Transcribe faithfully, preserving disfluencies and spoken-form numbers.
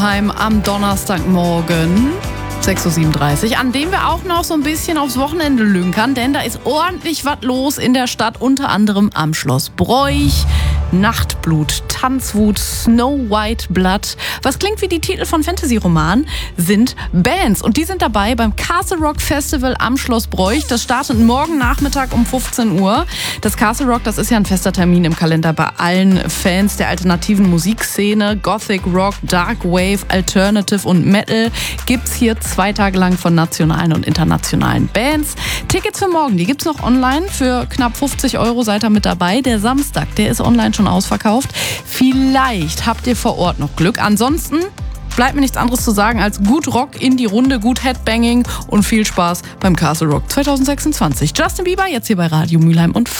Mülheim am Donnerstagmorgen. sechs Uhr siebenunddreißig, an dem wir auch noch so ein bisschen aufs Wochenende lünkern, denn da ist ordentlich was los in der Stadt, unter anderem am Schloss Broich. Nachtblut, Tanzwut, Snow White Blood. Was klingt wie die Titel von Fantasy-Romanen, sind Bands. Und die sind dabei beim Castle Rock Festival am Schloss Broich. Das startet morgen Nachmittag um fünfzehn Uhr. Das Castle Rock, das ist ja ein fester Termin im Kalender bei allen Fans der alternativen Musikszene. Gothic Rock, Dark Wave, Alternative und Metal gibt's hier zwei Tage lang von nationalen und internationalen Bands. Tickets für morgen, die gibt's noch online für knapp fünfzig Euro. Seid ihr mit dabei? Der Samstag, der ist online schon ausverkauft. Vielleicht habt ihr vor Ort noch Glück. Ansonsten bleibt mir nichts anderes zu sagen als gut Rock in die Runde, gut Headbanging und viel Spaß beim Castle Rock zwanzig sechsundzwanzig. Justin Bieber jetzt hier bei Radio Mülheim und